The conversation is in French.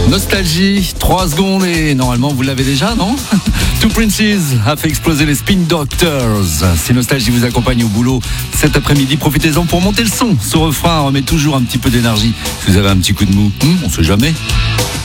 Nostalgie, 3 secondes et normalement vous l'avez déjà, non? Two Princes a fait exploser les Spin Doctors. Si Nostalgie vous accompagne au boulot cet après-midi, profitez-en pour monter le son. Ce refrain remet toujours un petit peu d'énergie. Si vous avez un petit coup de mou, on sait jamais.